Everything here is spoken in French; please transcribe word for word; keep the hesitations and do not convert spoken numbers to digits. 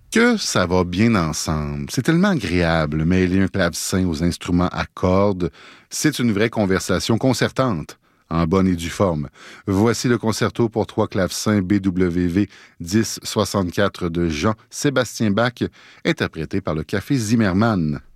Que ça va bien ensemble. C'est tellement agréable, mêler un clavecin aux instruments à cordes. C'est une vraie conversation concertante, en bonne et due forme. Voici le concerto pour trois clavecins B W V dix soixante-quatre de Jean-Sébastien Bach, interprété par le Café Zimmermann.